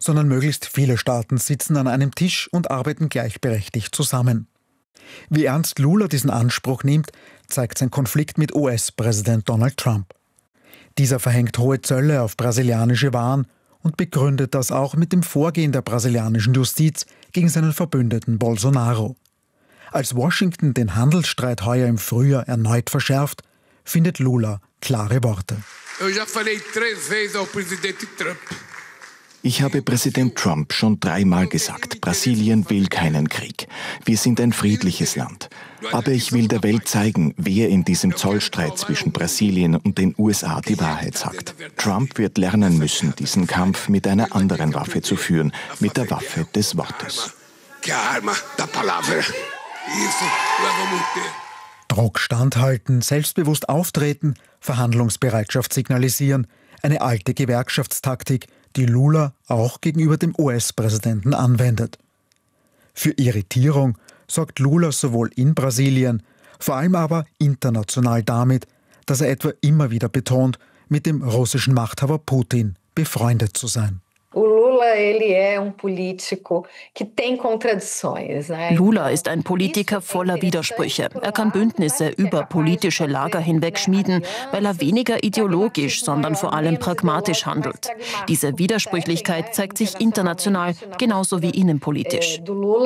sondern möglichst viele Staaten sitzen an einem Tisch und arbeiten gleichberechtigt zusammen. Wie ernst Lula diesen Anspruch nimmt, zeigt sein Konflikt mit US-Präsident Donald Trump. Dieser verhängt hohe Zölle auf brasilianische Waren und begründet das auch mit dem Vorgehen der brasilianischen Justiz gegen seinen Verbündeten Bolsonaro. Als Washington den Handelsstreit heuer im Frühjahr erneut verschärft, findet Lula klare Worte. Ich habe Präsident Trump schon 3-mal gesagt, Brasilien will keinen Krieg. Wir sind ein friedliches Land. Aber ich will der Welt zeigen, wer in diesem Zollstreit zwischen Brasilien und den USA die Wahrheit sagt. Trump wird lernen müssen, diesen Kampf mit einer anderen Waffe zu führen, mit der Waffe des Wortes. Druck standhalten, selbstbewusst auftreten, Verhandlungsbereitschaft signalisieren, eine alte Gewerkschaftstaktik, die Lula auch gegenüber dem US-Präsidenten anwendet. Für Irritierung sorgt Lula sowohl in Brasilien, vor allem aber international damit, dass er etwa immer wieder betont, mit dem russischen Machthaber Putin befreundet zu sein. Lula ist ein Politiker voller Widersprüche. Er kann Bündnisse über politische Lager hinweg schmieden, weil er weniger ideologisch, sondern vor allem pragmatisch handelt. Diese Widersprüchlichkeit zeigt sich international genauso wie innenpolitisch.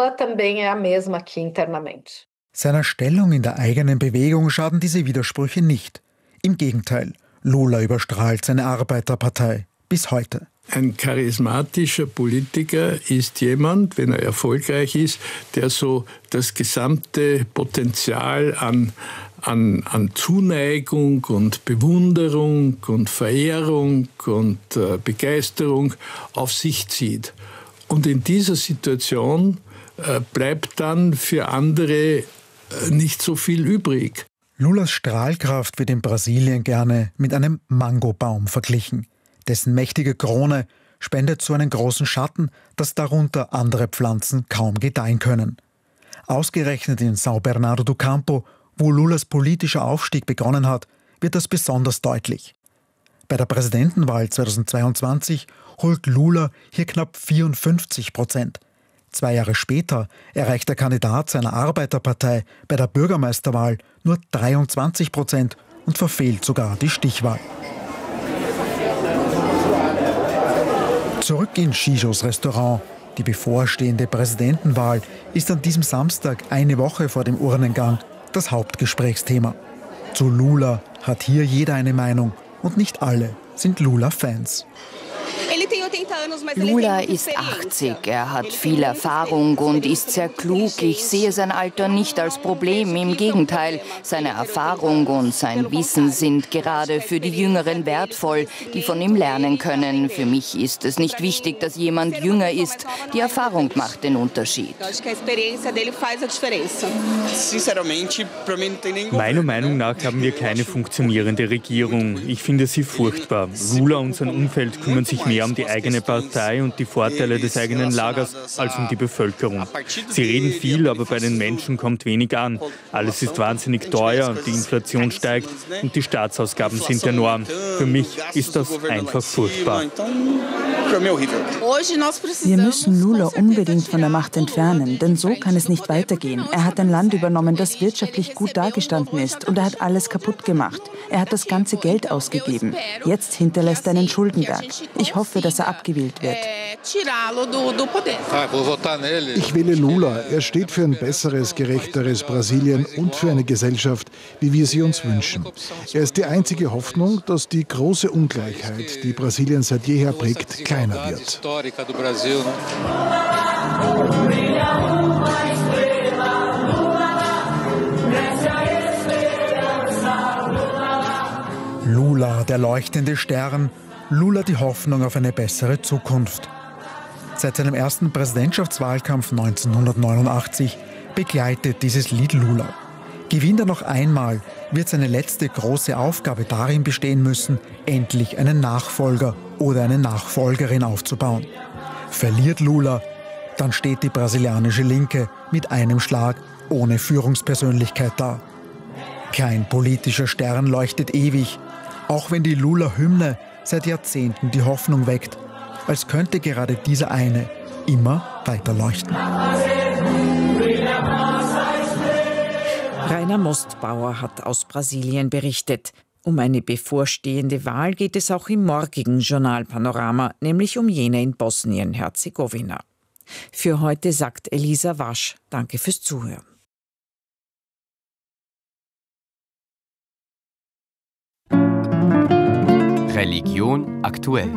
Seiner Stellung in der eigenen Bewegung schaden diese Widersprüche nicht. Im Gegenteil, Lula überstrahlt seine Arbeiterpartei bis heute. Ein charismatischer Politiker ist jemand, wenn er erfolgreich ist, der so das gesamte Potenzial an Zuneigung und Bewunderung und Verehrung und Begeisterung auf sich zieht. Und in dieser Situation bleibt dann für andere nicht so viel übrig. Lulas Strahlkraft wird in Brasilien gerne mit einem Mangobaum verglichen. Dessen mächtige Krone spendet so einen großen Schatten, dass darunter andere Pflanzen kaum gedeihen können. Ausgerechnet in São Bernardo do Campo, wo Lulas politischer Aufstieg begonnen hat, wird das besonders deutlich. Bei der Präsidentenwahl 2022 holt Lula hier knapp 54%. 2 Jahre später erreicht der Kandidat seiner Arbeiterpartei bei der Bürgermeisterwahl nur 23% und verfehlt sogar die Stichwahl. Zurück in Chijos Restaurant. Die bevorstehende Präsidentenwahl ist an diesem Samstag, eine Woche vor dem Urnengang, das Hauptgesprächsthema. Zu Lula hat hier jeder eine Meinung und nicht alle sind Lula-Fans. Lula ist 80, er hat viel Erfahrung und ist sehr klug. Ich sehe sein Alter nicht als Problem, im Gegenteil. Seine Erfahrung und sein Wissen sind gerade für die Jüngeren wertvoll, die von ihm lernen können. Für mich ist es nicht wichtig, dass jemand jünger ist. Die Erfahrung macht den Unterschied. Meiner Meinung nach haben wir keine funktionierende Regierung. Ich finde sie furchtbar. Lula und sein Umfeld kümmern sich mehr um die eigene Partei und die Vorteile des eigenen Lagers als um die Bevölkerung. Sie reden viel, aber bei den Menschen kommt wenig an. Alles ist wahnsinnig teuer, die Inflation steigt und die Staatsausgaben sind enorm. Für mich ist das einfach furchtbar. Wir müssen Lula unbedingt von der Macht entfernen, denn so kann es nicht weitergehen. Er hat ein Land übernommen, das wirtschaftlich gut dagestanden ist und er hat alles kaputt gemacht. Er hat das ganze Geld ausgegeben. Jetzt hinterlässt er einen Schuldenberg. Ich hoffe, dass er abgewählt wird. Ich wähle Lula. Er steht für ein besseres, gerechteres Brasilien und für eine Gesellschaft, wie wir sie uns wünschen. Er ist die einzige Hoffnung, dass die große Ungleichheit, die Brasilien seit jeher prägt, kleiner wird. Lula, der leuchtende Stern, Lula die Hoffnung auf eine bessere Zukunft. Seit seinem ersten Präsidentschaftswahlkampf 1989 begleitet dieses Lied Lula. Gewinnt er noch einmal, wird seine letzte große Aufgabe darin bestehen müssen, endlich einen Nachfolger oder eine Nachfolgerin aufzubauen. Verliert Lula, dann steht die brasilianische Linke mit einem Schlag ohne Führungspersönlichkeit da. Kein politischer Stern leuchtet ewig, auch wenn die Lula-Hymne seit Jahrzehnten die Hoffnung weckt, als könnte gerade dieser eine immer weiter leuchten. Rainer Mostbauer hat aus Brasilien berichtet. Um eine bevorstehende Wahl geht es auch im morgigen Journalpanorama, nämlich um jene in Bosnien-Herzegowina. Für heute sagt Elisa Wasch. Danke fürs Zuhören. Religion aktuell.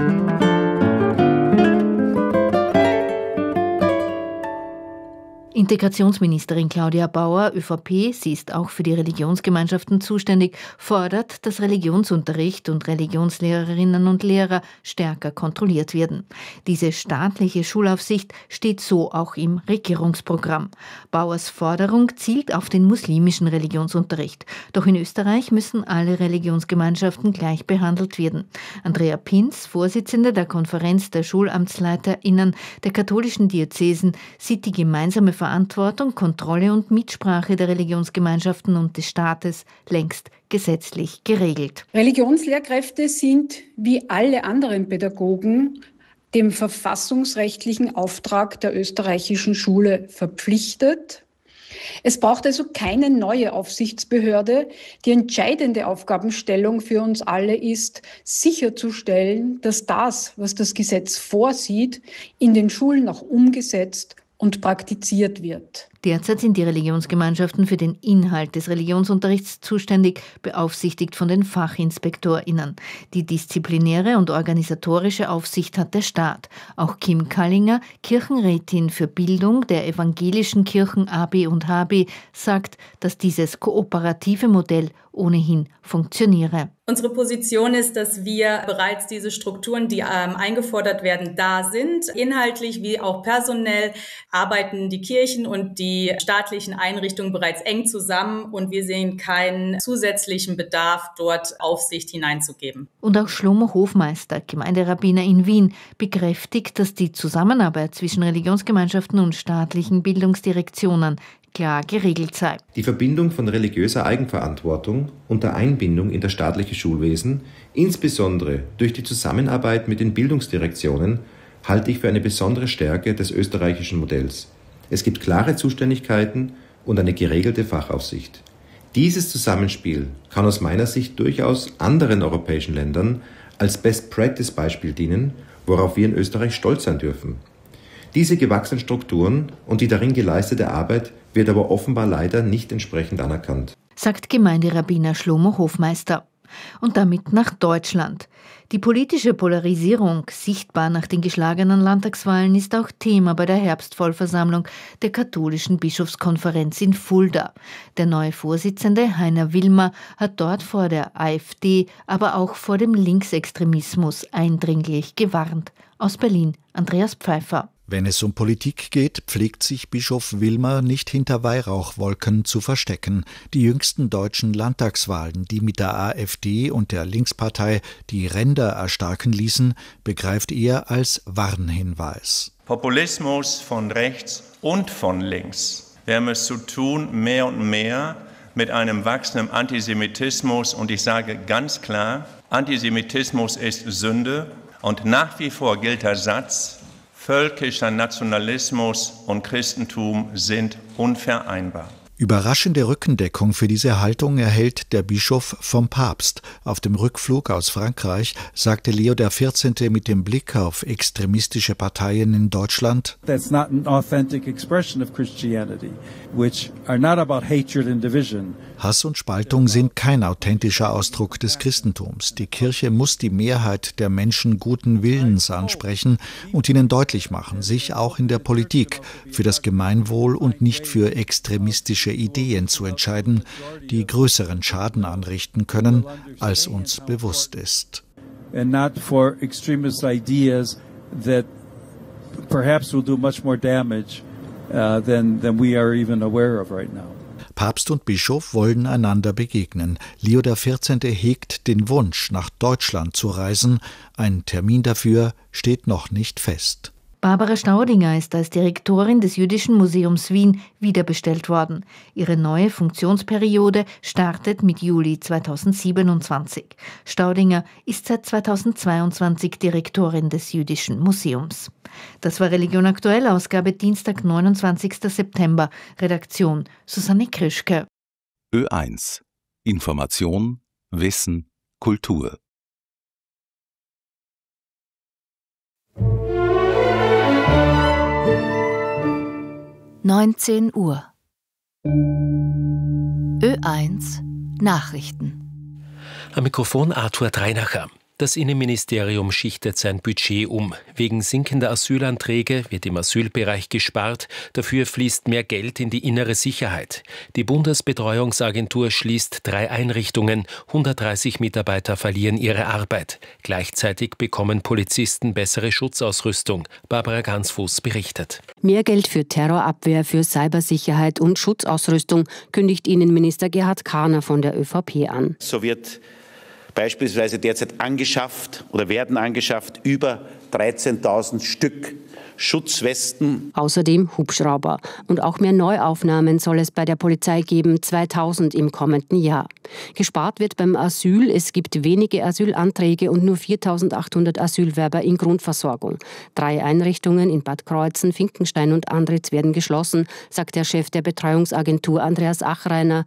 Integrationsministerin Claudia Bauer, ÖVP, sie ist auch für die Religionsgemeinschaften zuständig, fordert, dass Religionsunterricht und Religionslehrerinnen und Lehrer stärker kontrolliert werden. Diese staatliche Schulaufsicht steht so auch im Regierungsprogramm. Bauers Forderung zielt auf den muslimischen Religionsunterricht. Doch in Österreich müssen alle Religionsgemeinschaften gleich behandelt werden. Andrea Pinz, Vorsitzende der Konferenz der SchulamtsleiterInnen der katholischen Diözesen, sieht die gemeinsame Verantwortung, Kontrolle und Mitsprache der Religionsgemeinschaften und des Staates längst gesetzlich geregelt. Religionslehrkräfte sind wie alle anderen Pädagogen dem verfassungsrechtlichen Auftrag der österreichischen Schule verpflichtet. Es braucht also keine neue Aufsichtsbehörde. Die entscheidende Aufgabenstellung für uns alle ist, sicherzustellen, dass das, was das Gesetz vorsieht, in den Schulen auch umgesetzt und praktiziert wird. Derzeit sind die Religionsgemeinschaften für den Inhalt des Religionsunterrichts zuständig, beaufsichtigt von den FachinspektorInnen. Die disziplinäre und organisatorische Aufsicht hat der Staat. Auch Kim Kallinger, Kirchenrätin für Bildung der evangelischen Kirchen AB und HB, sagt, dass dieses kooperative Modell ohnehin funktioniere. Unsere Position ist, dass wir bereits diese Strukturen, die eingefordert werden, da sind. Inhaltlich wie auch personell arbeiten die Kirchen und die staatlichen Einrichtungen bereits eng zusammen und wir sehen keinen zusätzlichen Bedarf, dort Aufsicht hineinzugeben. Und auch Schlomo Hofmeister, Gemeinderabbiner in Wien, bekräftigt, dass die Zusammenarbeit zwischen Religionsgemeinschaften und staatlichen Bildungsdirektionen klar geregelt sei. Die Verbindung von religiöser Eigenverantwortung und der Einbindung in das staatliche Schulwesen, insbesondere durch die Zusammenarbeit mit den Bildungsdirektionen, halte ich für eine besondere Stärke des österreichischen Modells. Es gibt klare Zuständigkeiten und eine geregelte Fachaufsicht. Dieses Zusammenspiel kann aus meiner Sicht durchaus anderen europäischen Ländern als Best-Practice-Beispiel dienen, worauf wir in Österreich stolz sein dürfen. Diese gewachsenen Strukturen und die darin geleistete Arbeit wird aber offenbar leider nicht entsprechend anerkannt, sagt Gemeinderabbiner Schlomo Hofmeister. Und damit nach Deutschland. Die politische Polarisierung, sichtbar nach den geschlagenen Landtagswahlen, ist auch Thema bei der Herbstvollversammlung der katholischen Bischofskonferenz in Fulda. Der neue Vorsitzende, Heiner Wilmer, hat dort vor der AfD, aber auch vor dem Linksextremismus eindringlich gewarnt. Aus Berlin, Andreas Pfeiffer. Wenn es um Politik geht, pflegt sich Bischof Wilmer nicht hinter Weihrauchwolken zu verstecken. Die jüngsten deutschen Landtagswahlen, die mit der AfD und der Linkspartei die Ränder erstarken ließen, begreift er als Warnhinweis. Populismus von rechts und von links. Wir haben es zu tun, mehr und mehr mit einem wachsenden Antisemitismus. Und ich sage ganz klar, Antisemitismus ist Sünde. Und nach wie vor gilt der Satz, völkischer Nationalismus und Christentum sind unvereinbar. Überraschende Rückendeckung für diese Haltung erhält der Bischof vom Papst. Auf dem Rückflug aus Frankreich sagte Leo XIV. Mit dem Blick auf extremistische Parteien in Deutschland: That's not an authentic expression of Christianity, which are not about hatred and division. Hass und Spaltung sind kein authentischer Ausdruck des Christentums. Die Kirche muss die Mehrheit der Menschen guten Willens ansprechen und ihnen deutlich machen, sich auch in der Politik für das Gemeinwohl und nicht für extremistische Ideen zu entscheiden, die größeren Schaden anrichten können, als uns bewusst ist. And not for extremist ideas that perhaps will do much more damage than we are even aware of right now. Papst und Bischof wollen einander begegnen. Leo XIV. Hegt den Wunsch, nach Deutschland zu reisen. Ein Termin dafür steht noch nicht fest. Barbara Staudinger ist als Direktorin des Jüdischen Museums Wien wiederbestellt worden. Ihre neue Funktionsperiode startet mit Juli 2027. Staudinger ist seit 2022 Direktorin des Jüdischen Museums. Das war Religion aktuell, Ausgabe Dienstag, 29. September. Redaktion Susanne Krischke. Ö1. Information, Wissen, Kultur. Uhr. Ö1 Nachrichten. Am Mikrofon Arthur Dreinacher. Das Innenministerium schichtet sein Budget um. Wegen sinkender Asylanträge wird im Asylbereich gespart. Dafür fließt mehr Geld in die innere Sicherheit. Die Bundesbetreuungsagentur schließt 3 Einrichtungen. 130 Mitarbeiter verlieren ihre Arbeit. Gleichzeitig bekommen Polizisten bessere Schutzausrüstung. Barbara Gansfuß berichtet. Mehr Geld für Terrorabwehr, für Cybersicherheit und Schutzausrüstung kündigt Innenminister Gerhard Karner von der ÖVP an. So wird beispielsweise derzeit werden angeschafft über 13.000 Stück Schutzwesten. Außerdem Hubschrauber. Und auch mehr Neuaufnahmen soll es bei der Polizei geben, 2000 im kommenden Jahr. Gespart wird beim Asyl. Es gibt wenige Asylanträge und nur 4.800 Asylwerber in Grundversorgung. 3 Einrichtungen in Bad Kreuzen, Finkenstein und Andritz werden geschlossen, sagt der Chef der Betreuungsagentur Andreas Achreiner.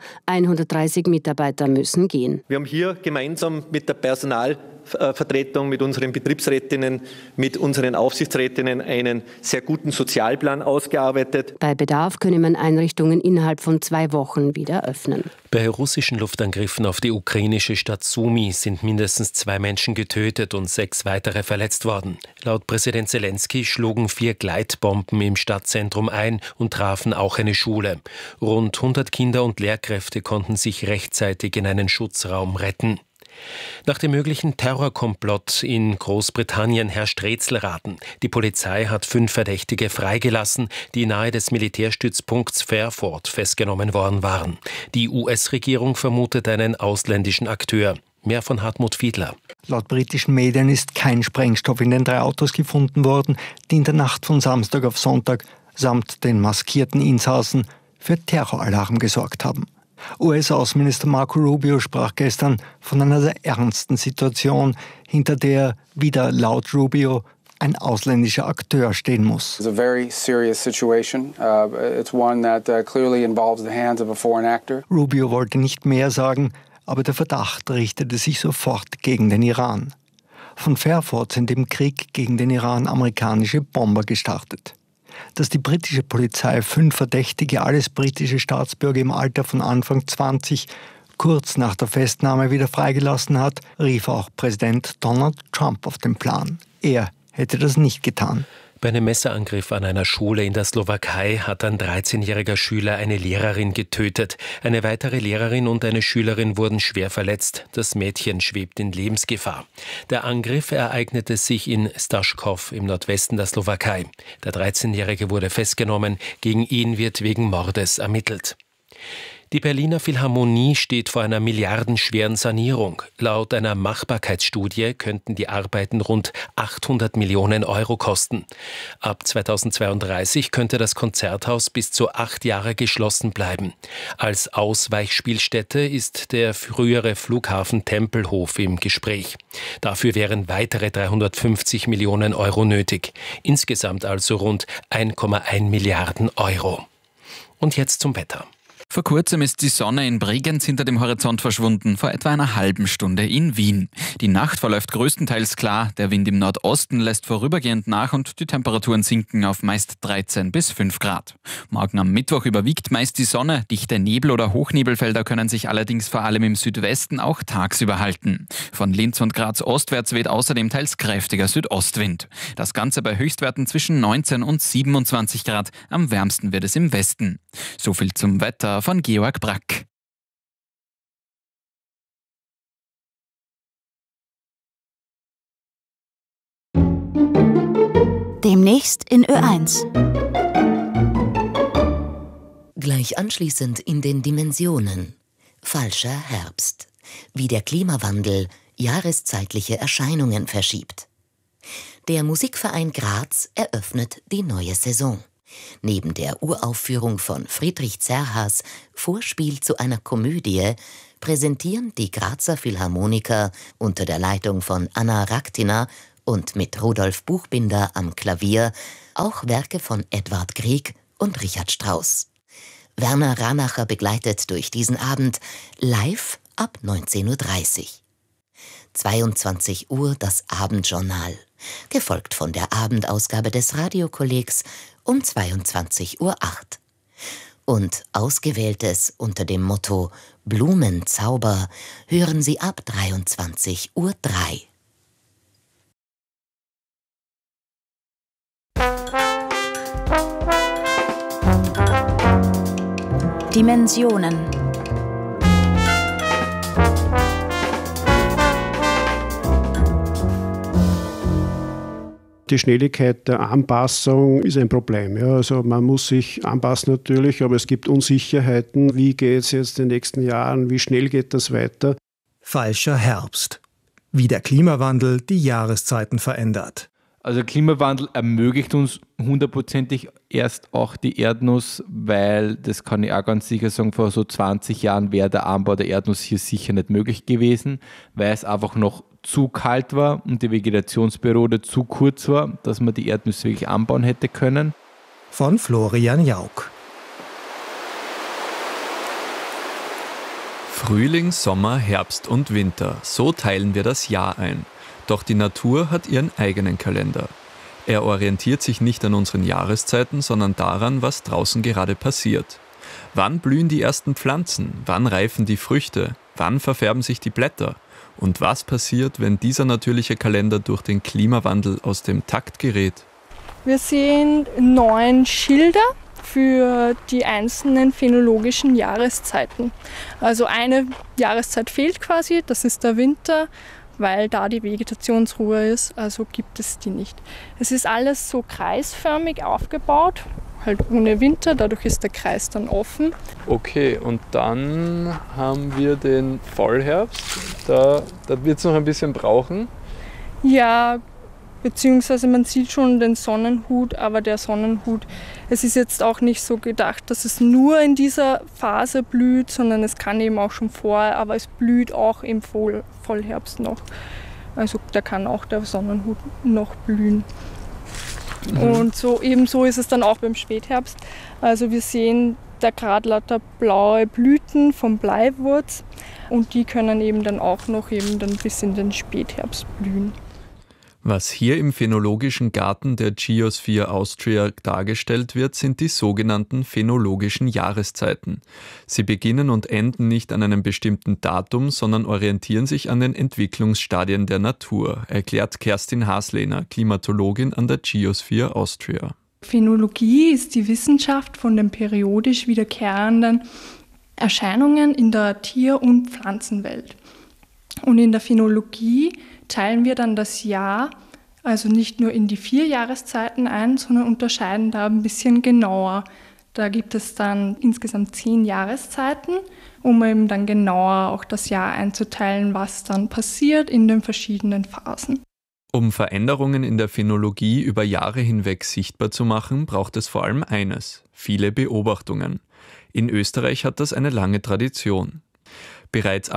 130 Mitarbeiter müssen gehen. Wir haben hier gemeinsam mit der Personalvertretung, mit unseren Betriebsrätinnen, mit unseren Aufsichtsrätinnen einen sehr guten Sozialplan ausgearbeitet. Bei Bedarf könne man Einrichtungen innerhalb von 2 Wochen wieder öffnen. Bei russischen Luftangriffen auf die ukrainische Stadt Sumy sind mindestens 2 Menschen getötet und 6 weitere verletzt worden. Laut Präsident Zelensky schlugen 4 Gleitbomben im Stadtzentrum ein und trafen auch eine Schule. Rund 100 Kinder und Lehrkräfte konnten sich rechtzeitig in einen Schutzraum retten. Nach dem möglichen Terrorkomplott in Großbritannien herrscht Rätselraten. Die Polizei hat 5 Verdächtige freigelassen, die nahe des Militärstützpunkts Fairford festgenommen worden waren. Die US-Regierung vermutet einen ausländischen Akteur. Mehr von Hartmut Fiedler. Laut britischen Medien ist kein Sprengstoff in den 3 Autos gefunden worden, die in der Nacht von Samstag auf Sonntag samt den maskierten Insassen für Terroralarm gesorgt haben. US-Außenminister Marco Rubio sprach gestern von einer sehr ernsten Situation, hinter der wieder laut Rubio ein ausländischer Akteur stehen muss. It's a very serious situation. It's one that clearly involves the hands of a foreign actor. Rubio wollte nicht mehr sagen, aber der Verdacht richtete sich sofort gegen den Iran. Von Fairford sind im Krieg gegen den Iran amerikanische Bomber gestartet. Dass die britische Polizei 5 Verdächtige, alles britische Staatsbürger im Alter von Anfang 20, kurz nach der Festnahme wieder freigelassen hat, rief auch Präsident Donald Trump auf den Plan. Er hätte das nicht getan. Bei einem Messerangriff an einer Schule in der Slowakei hat ein 13-jähriger Schüler eine Lehrerin getötet. Eine weitere Lehrerin und eine Schülerin wurden schwer verletzt. Das Mädchen schwebt in Lebensgefahr. Der Angriff ereignete sich in Staškov im Nordwesten der Slowakei. Der 13-Jährige wurde festgenommen. Gegen ihn wird wegen Mordes ermittelt. Die Berliner Philharmonie steht vor einer milliardenschweren Sanierung. Laut einer Machbarkeitsstudie könnten die Arbeiten rund 800 Millionen Euro kosten. Ab 2032 könnte das Konzerthaus bis zu 8 Jahre geschlossen bleiben. Als Ausweichspielstätte ist der frühere Flughafen Tempelhof im Gespräch. Dafür wären weitere 350 Millionen Euro nötig. Insgesamt also rund 1,1 Milliarden Euro. Und jetzt zum Wetter. Vor kurzem ist die Sonne in Bregenz hinter dem Horizont verschwunden, vor etwa einer halben Stunde in Wien. Die Nacht verläuft größtenteils klar, der Wind im Nordosten lässt vorübergehend nach und die Temperaturen sinken auf meist 13 bis 5 Grad. Morgen am Mittwoch überwiegt meist die Sonne, dichte Nebel- oder Hochnebelfelder können sich allerdings vor allem im Südwesten auch tagsüber halten. Von Linz und Graz ostwärts weht außerdem teils kräftiger Südostwind. Das Ganze bei Höchstwerten zwischen 19 und 27 Grad, am wärmsten wird es im Westen. So viel zum Wetter von Georg Brack. Demnächst in Ö1. Gleich anschließend in den Dimensionen. Falscher Herbst. Wie der Klimawandel jahreszeitliche Erscheinungen verschiebt. Der Musikverein Graz eröffnet die neue Saison. Neben der Uraufführung von Friedrich Zerhas Vorspiel zu einer Komödie präsentieren die Grazer Philharmoniker unter der Leitung von Anna Raktina und mit Rudolf Buchbinder am Klavier auch Werke von Edvard Grieg und Richard Strauss. Werner Ranacher begleitet durch diesen Abend live ab 19:30 Uhr. 22 Uhr das Abendjournal, gefolgt von der Abendausgabe des Radiokollegs um 22:08 Uhr. Und Ausgewähltes unter dem Motto Blumenzauber hören Sie ab 23:03 Uhr. Dimensionen. Die Schnelligkeit der Anpassung ist ein Problem. Ja, also man muss sich anpassen natürlich, aber es gibt Unsicherheiten. Wie geht es jetzt in den nächsten Jahren? Wie schnell geht das weiter? Falscher Herbst. Wie der Klimawandel die Jahreszeiten verändert. Also Klimawandel ermöglicht uns hundertprozentig erst auch die Erdnuss, weil, das kann ich auch ganz sicher sagen, vor so 20 Jahren wäre der Anbau der Erdnuss hier sicher nicht möglich gewesen, weil es einfach noch zu kalt war und die Vegetationsperiode zu kurz war, dass man die Erdnüsse wirklich anbauen hätte können. Von Florian Jauch. Frühling, Sommer, Herbst und Winter, so teilen wir das Jahr ein. Doch die Natur hat ihren eigenen Kalender. Er orientiert sich nicht an unseren Jahreszeiten, sondern daran, was draußen gerade passiert. Wann blühen die ersten Pflanzen? Wann reifen die Früchte? Wann verfärben sich die Blätter? Und was passiert, wenn dieser natürliche Kalender durch den Klimawandel aus dem Takt gerät? Wir sehen 9 Schilder für die einzelnen phänologischen Jahreszeiten. Also eine Jahreszeit fehlt quasi, das ist der Winter, weil da die Vegetationsruhe ist, also gibt es die nicht. Es ist alles so kreisförmig aufgebaut, halt ohne Winter, dadurch ist der Kreis dann offen. Okay, und dann haben wir den Vollherbst, da wird es noch ein bisschen brauchen. Ja, beziehungsweise man sieht schon den Sonnenhut, aber der Sonnenhut, es ist jetzt auch nicht so gedacht, dass es nur in dieser Phase blüht, sondern es kann eben auch schon vorher, aber es blüht auch im Vollherbst noch. Also da kann auch der Sonnenhut noch blühen. Und so ebenso ist es dann auch beim Spätherbst. Also wir sehen da gerade lauter blaue Blüten vom Bleiwurz und die können eben dann auch noch eben dann bis in den Spätherbst blühen. Was hier im Phänologischen Garten der Geosphere Austria dargestellt wird, sind die sogenannten phänologischen Jahreszeiten. Sie beginnen und enden nicht an einem bestimmten Datum, sondern orientieren sich an den Entwicklungsstadien der Natur, erklärt Kerstin Haslehner, Klimatologin an der Geosphere Austria. Phänologie ist die Wissenschaft von den periodisch wiederkehrenden Erscheinungen in der Tier- und Pflanzenwelt. Und in der Phänologie teilen wir dann das Jahr, also nicht nur in die 4 Jahreszeiten ein, sondern unterscheiden da ein bisschen genauer. Da gibt es dann insgesamt 10 Jahreszeiten, um eben dann genauer auch das Jahr einzuteilen, was dann passiert in den verschiedenen Phasen. Um Veränderungen in der Phänologie über Jahre hinweg sichtbar zu machen, braucht es vor allem eines: viele Beobachtungen. In Österreich hat das eine lange Tradition. Bereits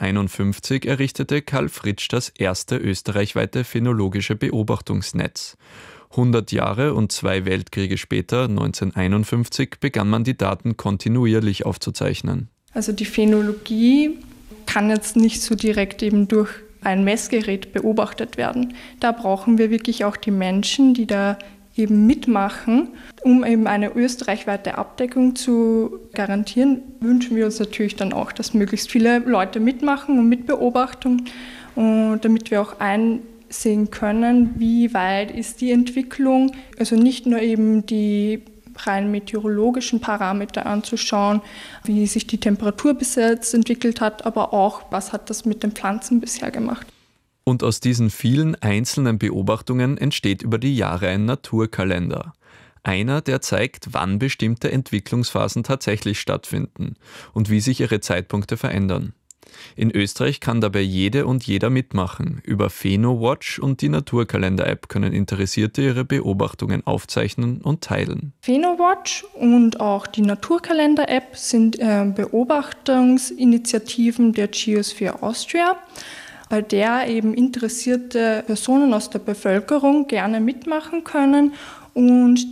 1851 errichtete Karl Fritsch das erste österreichweite phänologische Beobachtungsnetz. 100 Jahre und 2 Weltkriege später, 1951, begann man die Daten kontinuierlich aufzuzeichnen. Also die Phänologie kann jetzt nicht so direkt eben durch ein Messgerät beobachtet werden. Da brauchen wir wirklich auch die Menschen, die da eben mitmachen. Um eben eine österreichweite Abdeckung zu garantieren, wünschen wir uns natürlich dann auch, dass möglichst viele Leute mitmachen und mitbeobachten, und damit wir auch einsehen können, wie weit ist die Entwicklung, also nicht nur eben die rein meteorologischen Parameter anzuschauen, wie sich die Temperatur bis jetzt entwickelt hat, aber auch, was hat das mit den Pflanzen bisher gemacht. Und aus diesen vielen einzelnen Beobachtungen entsteht über die Jahre ein Naturkalender. Einer, der zeigt, wann bestimmte Entwicklungsphasen tatsächlich stattfinden und wie sich ihre Zeitpunkte verändern. In Österreich kann dabei jede und jeder mitmachen. Über PhenoWatch und die Naturkalender-App können Interessierte ihre Beobachtungen aufzeichnen und teilen. PhenoWatch und auch die Naturkalender-App sind Beobachtungsinitiativen der Geosphere Austria, bei der eben interessierte Personen aus der Bevölkerung gerne mitmachen können und